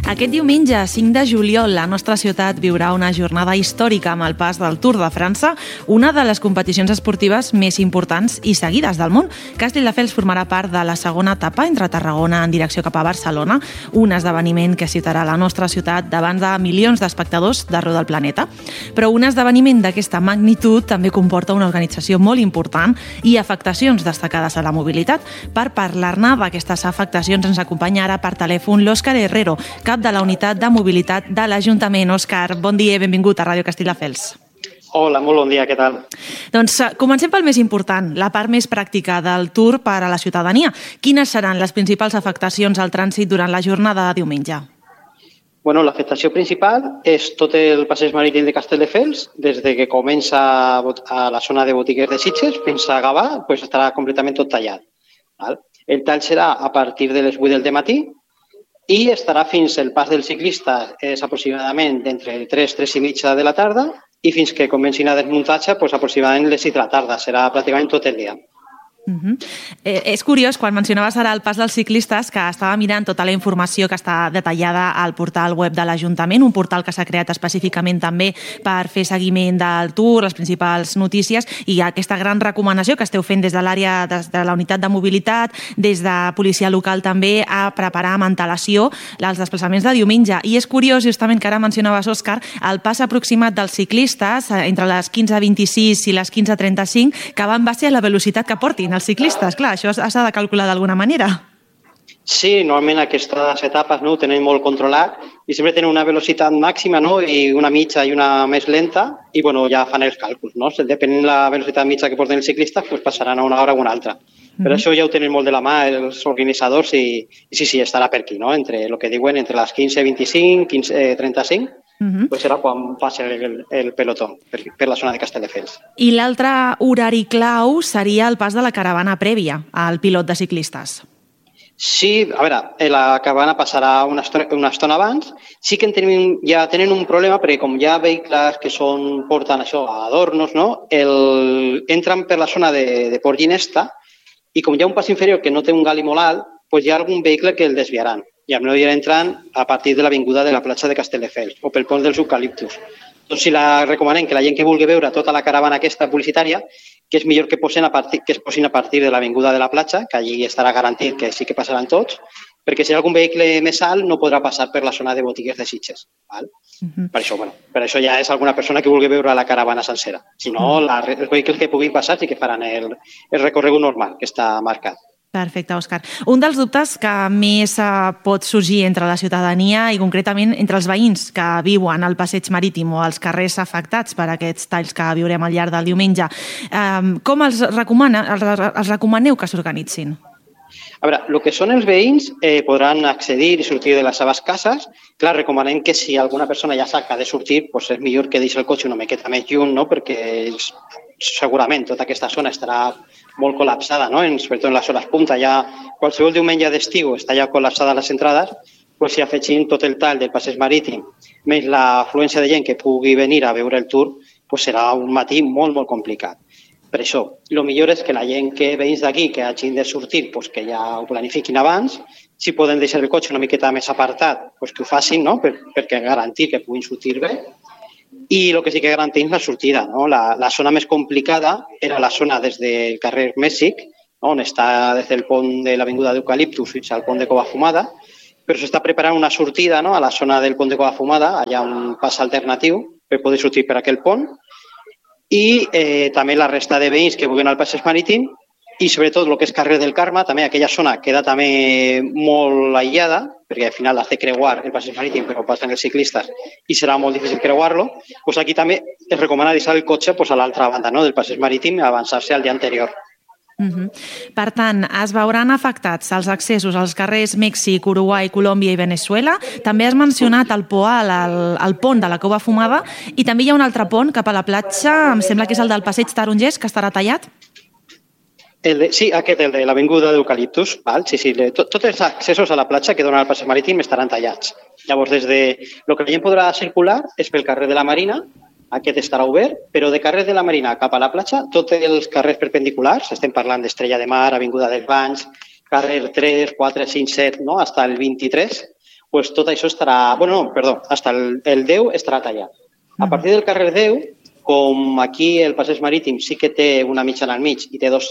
Aquest diumenge, 5 de juliol, la nostra ciutat viurà una jornada històrica amb el pas del Tour de França, una de les competicions esportives més importants i seguides del món. Castelldefels formarà part de la segona etapa entre Tarragona en direcció cap a Barcelona, un esdeveniment que citarà la nostra ciutat davant de milions d'espectadors d'arreu del planeta. Però un esdeveniment d'aquesta magnitud també comporta una organització molt important i afectacions destacades a la mobilitat. Per parlar-ne d'aquestes afectacions ens acompanya ara per telèfon l'Òscar Herrero, cap de la unitat de mobilitat de l'Ajuntament. Òscar, bon dia i benvingut a Ràdio Castelldefels. Hola, molt bon dia, què tal? Doncs comencem pel més important, la part més pràctica del Tour per a la ciutadania. Quines seran les principals afectacions al trànsit durant la jornada de diumenge? Bueno, l'afectació principal és tot el passeig marítim de Castelldefels, des que comença a la zona de botiguers de Sitges fins a Gavà, pues estarà completament tot tallat. El tall serà a partir de les 8 del matí i estarà fins el pas del ciclista, és aproximadament d'entre 3 i mitja de la tarda i fins que comencin a desmuntatge, aproximadament les 6 de la tarda. Serà pràcticament tot el dia. És curiós, quan mencionaves ara el pas dels ciclistes, que estava mirant tota la informació que està detallada al portal web de l'Ajuntament, un portal que s'ha creat específicament també per fer seguiment del Tour, les principals notícies, i aquesta gran recomanació que esteu fent des de l'àrea de la unitat de mobilitat, des de policia local també, a preparar amb antelació els desplaçaments de diumenge. I és curiós, justament, que ara mencionaves, Òscar, el pas aproximat dels ciclistes entre les 15:26 i les 15:35, que va en base a la velocitat que portin els ciclistes. Clar, això s'ha de calcular d'alguna manera. Sí, normalment aquestes etapes ho tenen molt controlat i sempre tenen una velocitat màxima i una mitja i una més lenta i ja fan els càlculs. Depenent de la velocitat mitja que porten els ciclistes, passaran a una hora o una altra. Però això ja ho tenen molt de la mà els organitzadors i sí, estarà per aquí, entre el que diuen entre les 15:25, 15:35, serà quan passa el pelotó per la zona de Castelldefels. I l'altre horari clau seria el pas de la caravana prèvia al pilot de ciclistes. Sí, a veure, la caravana passarà una estona abans. Sí que ja tenen un problema perquè com hi ha vehicles que porten adornos, entren per la zona de Port Ginesta i com hi ha un pas inferior que no té un gali molt alt, hi ha algun vehicle que el desviaran. I a mi entrant a partir de l'avinguda de la platja de Castelldefels o pel pont dels eucaliptus. Doncs si recomanem que la gent que vulgui veure tota la caravana aquesta publicitària, que és millor que es posin a partir de l'avinguda de la platja, que allí estarà garantit que sí que passaran tots, perquè si hi ha algun vehicle més alt no podrà passar per la zona de botiguers de Sitges. Per això ja és alguna persona que vulgui veure la caravana sencera. Si no, els vehicles que puguin passar sí que faran el recorregut normal que està marcat. Perfecte, Òscar. Un dels dubtes que més pot sorgir entre la ciutadania i concretament entre els veïns que viuen al passeig marítim o als carrers afectats per aquests talls que viurem al llarg del diumenge, com els recomaneu que s'organitzin? A veure, el que són els veïns podran accedir i sortir de les seves cases. Clar, recomanem que si alguna persona ja sap que ha de sortir, és millor que deixi el cotxe una miqueta més lluny, perquè segurament tota aquesta zona estarà molt col·lapsada, sobretot en les hores punta. Qualsevol diumenge d'estiu està ja col·lapsada a les entrades, si afegim tot el tall del passeig marítim més l'afluència de gent que pugui venir a veure el Tour, serà un matí molt, molt complicat. Per això, el millor és que la gent veïns d'aquí que hagin de sortir, que ja ho planifiquin abans. Si poden deixar el cotxe una miqueta més apartat, que ho facin, perquè garantir que puguin sortir bé. I el que sí que garantim és la sortida. La zona més complicada era la zona des del carrer Mèxic, on està des del pont de l'avinguda d'Eucaliptus fins al pont de Cova Fumada, però s'està preparant una sortida a la zona del pont de Cova Fumada, allà un pas alternatiu per poder sortir per aquell pont, i també la resta de veïns que vulguin al passeig marítim i sobretot el que és carrer del Carme, també aquella zona queda també molt aïllada, perquè al final has de creuar el passeig marítim però passen els ciclistes i serà molt difícil creuar-lo. Aquí també es recomana deixar el cotxe a l'altra banda del passeig marítim i avançar-se al dia anterior. Per tant, es veuran afectats els accessos als carrers Mèxic, Uruguai, Colòmbia i Veneçuela. També has mencionat el POAL, el pont de la Cova Fumada, i també hi ha un altre pont cap a la platja, em sembla que és el del passeig Tarongers, que estarà tallat? Sí, aquest, el de l'avinguda d'Eucaliptus. Sí, tots els accessos a la platja que donen al passeig marítim estaran tallats. Llavors, el que la gent podrà circular és pel carrer de la Marina, aquest estarà obert, però de carrer de la Marina cap a la platja, tots els carrers perpendiculars, estem parlant d'Estrella de Mar, Avinguda dels Banys, carrer 3, 4, 5, 7, fins al 23, pues tot això estarà... hasta el 10 estarà tallat. A partir del carrer 10, com aquí el passeig marítim sí que té una mitjana al mig i té dos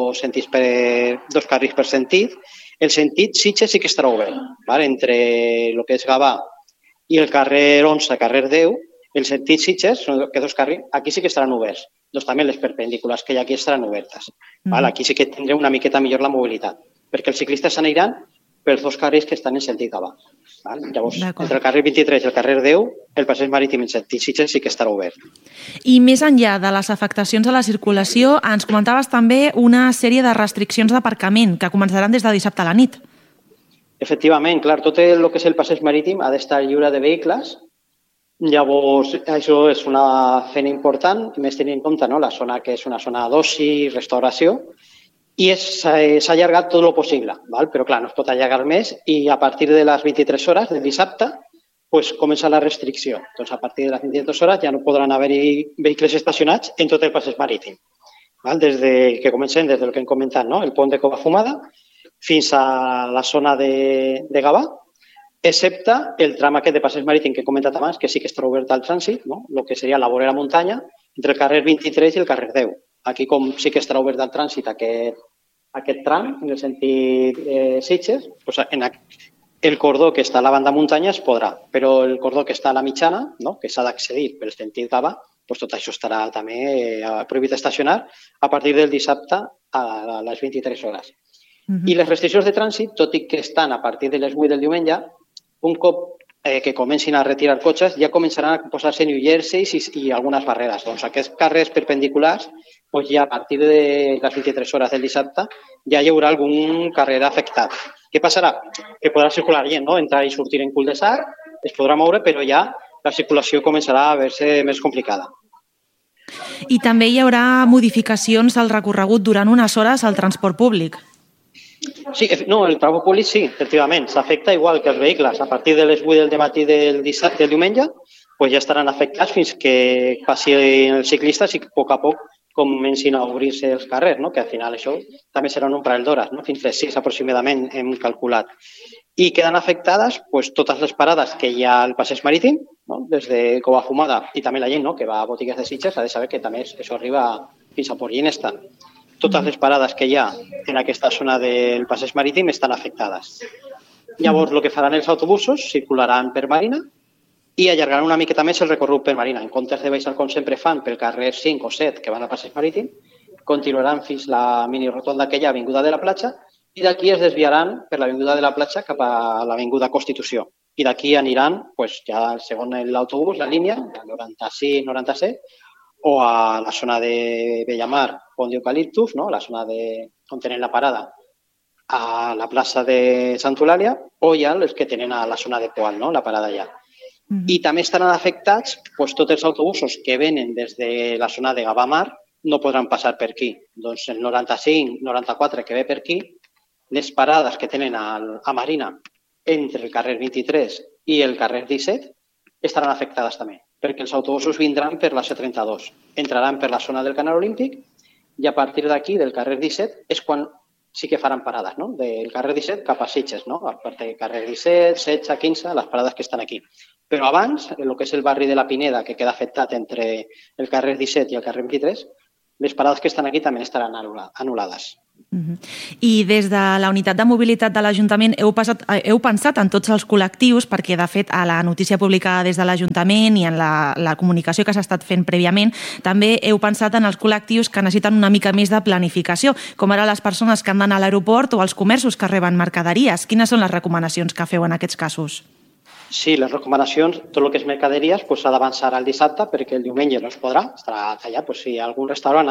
carrils per sentit, el sentit Sitges sí que estarà obert. ¿vale? Entre el que és Gavà i el carrer 11, carrer 10, el sentit Sitges, que dos carrils, aquí sí que estaran oberts. Doncs també les perpendiculars que hi ha aquí estaran obertes. ¿vale? Aquí sí que tindrem una miqueta millor la mobilitat, perquè els ciclistes s'aniran pels dos carrils que estan en sentit Gavà. ¿vale? Llavors, entre el carrer 23 i el carrer 10, el passeig marítim en sentit Sitges sí que estarà obert. I més enllà de les afectacions a la circulació, ens comentaves també una sèrie de restriccions d'aparcament que començaran des de dissabte a la nit. Efectivament, clar, tot el que és el passeig marítim ha d'estar lliure de vehicles. Llavors, això és una feina important, més tenint en compte la zona que és una zona d'oci, restauració, i s'ha allargat tot el possible, val? Però clar, no es pot allargar més i a partir de les 23 hores del dissabte pues, comença la restricció. Doncs a partir de les 23 hores ja no podran haver-hi vehicles estacionats en tot el passeig marítim. Val? Des del que hem comentat, no? El pont de Cova Fumada fins a la zona de Gavà, excepte el tram aquest de passeig marítim que he comentat abans, que sí que estarà obert al trànsit, no? El que seria la vorera muntanya, entre el carrer 23 i el carrer 10. Aquí, com sí que estarà obert al trànsit aquest tram, en el sentit Sitges, doncs el cordó que està a la banda muntanya es podrà, però el cordó que està a la mitjana, no? Que s'ha d'accedir pel sentit Gavà, doncs tot això estarà també prohibit estacionar a partir del dissabte a les 23 hores. I les restriccions de trànsit, tot i que estan a partir de les 8 del diumenge, un cop que comencin a retirar cotxes, ja començaran a posar-se New Jerseys i algunes barreres. Doncs aquests carrers perpendiculars, doncs ja a partir de les 23 hores del dissabte, ja hi haurà algun carrer afectat. Què passarà? Que podrà circular gent, no? Entrar i sortir en cul-de-sac, es podrà moure, però ja la circulació començarà a veure-se més complicada. I també hi haurà modificacions al recorregut durant unes hores al transport públic. Sí, no, el transport públic sí, efectivament, s'afecta igual que els vehicles. A partir de les 8 del matí del diumenge pues ja estaran afectats fins que passin els ciclistes i a poc comencin a obrir-se els carrers, no? Que al final això també serà un parell d'hores, no? Fins les 6 aproximadament hem calculat. I queden afectades pues, totes les parades que hi ha al passeig marítim, no? Des de Cova Fumada i també la gent que va a botigues de Sitges ha de saber que també això arriba fins a Port Ginesta. Totes les parades que hi ha en aquesta zona del passeig marítim estan afectades. Llavors, el que faran els autobusos circularan per Marina i allargaran una miqueta més el recorregut per Marina. En comptes de baixar, com sempre fan, pel carrer 5 o 7 que van al passeig marítim, continuaran fins la mini-rotonda que hi ha a Avinguda de la Platja i d'aquí es desviaran per l'Avinguda de la Platja cap a l'Avinguda Constitució. I d'aquí aniran pues, ja segons l'autobús, la línia, el 95-97, o a la zona de Bellamar, Pont d'Eucaliptus, no? La zona on tenen la parada, a la plaça de Santa Eulàlia, o ja els que tenen a la zona de Poal, no? La parada allà. I també estaran afectats pues, tots els autobusos que venen des de la zona de Gavà-Mar, no podran passar per aquí. Doncs el 95-94 que ve per aquí, les parades que tenen a Marina entre el carrer 23 i el carrer 17 estaran afectades també, perquè els autobusos vindran per la C32, entraran per la zona del Canal Olímpic i a partir d'aquí, del carrer 17, és quan sí que faran parades, no? Del carrer 17 cap a Sitges, no? A partir del carrer 17, 16, 15, les parades que estan aquí. Però abans, el que és el barri de la Pineda, que queda afectat entre el carrer 17 i el carrer 23, les parades que estan aquí també estaran anul·lades. I des de la unitat de mobilitat de l'Ajuntament heu pensat en tots els col·lectius, perquè de fet a la notícia publicada des de l'Ajuntament i en la comunicació que s'ha estat fent prèviament també heu pensat en els col·lectius que necessiten una mica més de planificació, com ara les persones que han d'anar a l'aeroport o els comerços que reben mercaderies. Quines són les recomanacions que feu en aquests casos? Sí, les recomanacions, tot el que és mercaderies s'ha d'avançar al dissabte perquè el diumenge no es podrà, estarà tallat. Si algun restaurant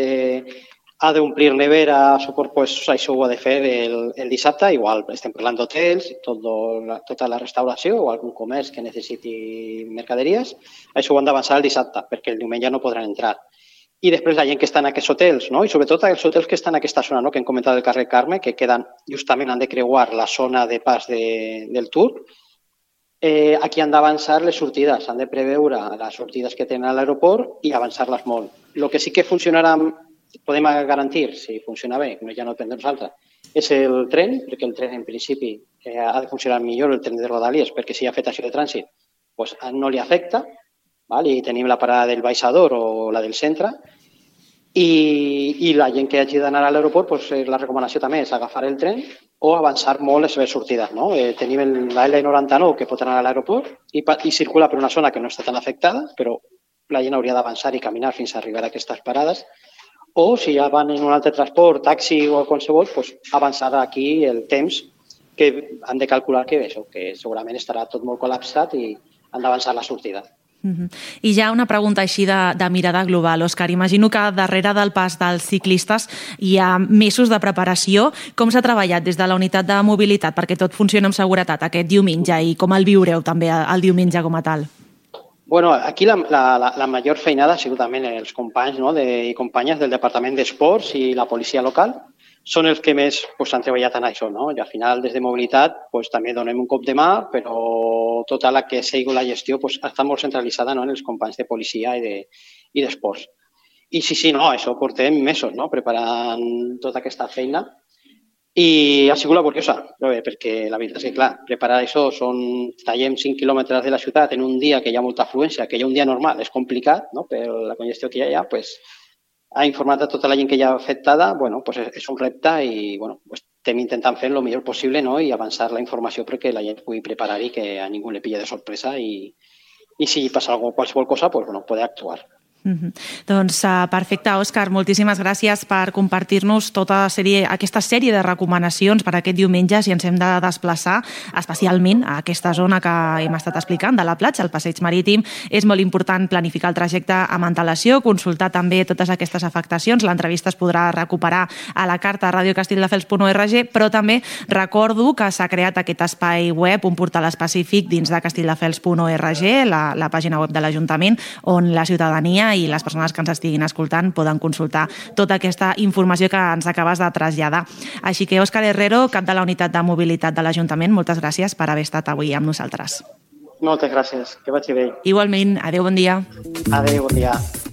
ha d'omplir nevera, suport, això ho ha de fer el dissabte. Igual estem parlant d'hotels, tota la restauració o algun comerç que necessiti mercaderies. Això ho han d'avançar el dissabte perquè el diumenge no podran entrar. I després la gent que està en aquests hotels, no? I sobretot els hotels que estan en aquesta zona, no? Que hem comentat del carrer Carme, que queden justament, han de creuar la zona de pas del Tour. Aquí han d'avançar les sortides, han de preveure les sortides que tenen a l'aeroport i avançar-les molt. El que sí que funcionarà, podem garantir, si funciona bé, ja no depèn de nosaltres, és el tren, perquè el tren en principi ha de funcionar millor el tren de Rodalies, perquè si hi ha afectació de trànsit doncs no li afecta, val? I tenim la parada del Baixador o la del centre, i la gent que hagi d'anar a l'aeroport, doncs, la recomanació també és agafar el tren o avançar molt les seves sortides. No? Tenim la L99 que pot anar a l'aeroport i circula per una zona que no està tan afectada, però la gent hauria d'avançar i caminar fins a arribar a aquestes parades, o si ja van en un altre transport, taxi o qualsevol, doncs avançar aquí el temps que han de calcular que segurament estarà tot molt col·lapsat i han d'avançar la sortida. I ja una pregunta així de mirada global, Òscar. Imagino que darrere del pas dels ciclistes hi ha mesos de preparació. Com s'ha treballat des de la unitat de mobilitat perquè tot funcioni amb seguretat aquest diumenge i com el viureu també el diumenge com a tal? Bueno, aquí la major feinada ha sigut també els companys, no, i companyes del Departament d'Esports i la policia local. Són els que més han treballat en això, no? I al final, des de mobilitat, també donem un cop de mà, però tota la que sigui la gestió està molt centralitzada en els companys de policia i d'esports. I sí, això portem mesos preparant tota aquesta feina i ha sigut laboriosa, perquè la veritat és que, clar, preparar això tallem 5 quilòmetres de la ciutat en un dia que hi ha molta afluència, que hi ha un dia normal, és complicat, no? Per la congestió que hi ha, ha informat a tota la gent que hi ha afectada, és un repte i estem intentant fer el millor possible, no? I avançar la informació perquè la gent pugui preparar i que a ningú li pilli de sorpresa i si passa qualsevol cosa, poder actuar. Doncs perfecte, Òscar, moltíssimes gràcies per compartir-nos aquesta sèrie de recomanacions per aquest diumenge si ens hem de desplaçar, especialment a aquesta zona que hem estat explicant de la platja, el passeig marítim. És molt important planificar el trajecte amb antelació, consultar també totes aquestes afectacions. L'entrevista es podrà recuperar a la carta radiocastelldefels.org, però també recordo que s'ha creat aquest espai web, un portal específic dins de castelldefels.org, la pàgina web de l'Ajuntament, on la ciutadania i les persones que ens estiguin escoltant poden consultar tota aquesta informació que ens acabes de traslladar. Així que, Òscar Herrero, cap de la unitat de mobilitat de l'Ajuntament, moltes gràcies per haver estat avui amb nosaltres. Moltes gràcies, que vagi bé. Igualment, adéu, bon dia. Adéu, bon dia.